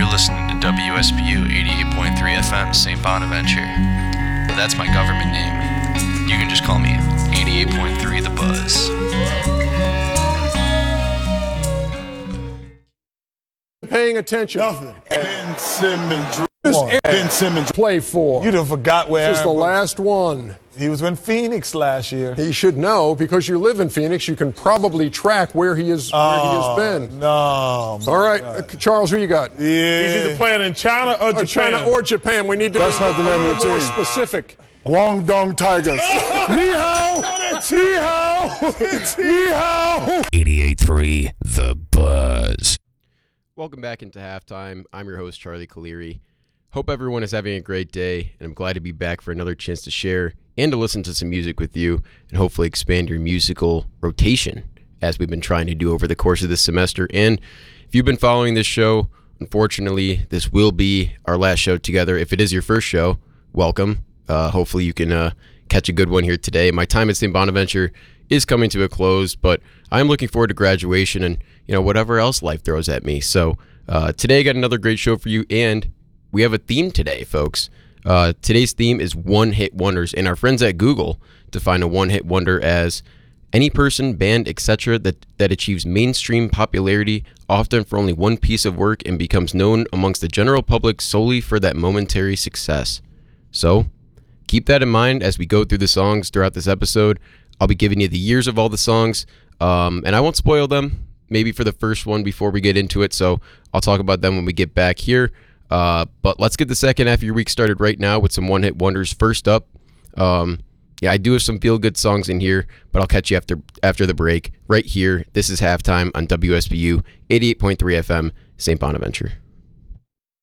You're listening to WSBU 88.3 FM, St. Bonaventure. That's my government name. You can just call me 88.3 The Buzz. Paying attention. Nothing. Ben Simmons. Ben Simmons play for. You done forgot where. This is the last one. He was in Phoenix last year. He should know because you live in Phoenix. You can probably track where he is. Where he has been. No. All right, Charles, who you got? Yeah. He's either playing in China or Japan. China or Japan. We need to That's not the name of the more team. specific. Guangdong Tigers. Ni hao. Ni hao. Ni hao. 88.3 The Buzz. Welcome back into halftime. I'm your host, Charlie Caleri. Hope everyone is having a great day, and I'm glad to be back for another chance to share and to listen to some music with you and hopefully expand your musical rotation as we've been trying to do over the course of this semester. And if you've been following this show, unfortunately, this will be our last show together. If it is your first show, welcome. Hopefully you can catch a good one here today. My time at St. Bonaventure is coming to a close, but I'm looking forward to graduation and whatever else life throws at me. So today I got another great show for you, and we have a theme today, folks. Today's theme is one-hit wonders, and our friends at Google define a one-hit wonder as any person, band, etc. that achieves mainstream popularity, often for only one piece of work, and becomes known amongst the general public solely for that momentary success. So keep that in mind as we go through the songs throughout this episode. I'll be giving you the years of all the songs, and I won't spoil them, maybe for the first one before we get into it, so I'll talk about them when we get back here. But let's get the second half of your week started right now with some one-hit wonders. First up, I do have some feel-good songs in here, but I'll catch you after the break right here. This is Halftime on WSBU 88.3 FM, St. Bonaventure.